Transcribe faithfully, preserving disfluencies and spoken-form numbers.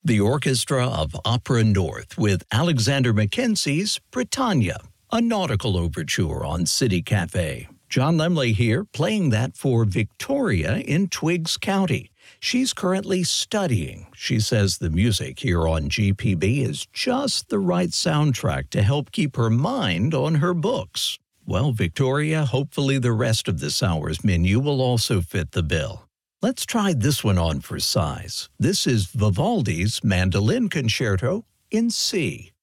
The Orchestra of Opera North with Alexander Mackenzie's Britannia, a nautical overture on City Cafe. John Lemley here, playing that for Victoria in Twiggs County. She's currently studying. She says the music here on G P B is just the right soundtrack to help keep her mind on her books. Well, Victoria, hopefully the rest of this hour's menu will also fit the bill. Let's try this one on for size. This is Vivaldi's Mandolin Concerto in C.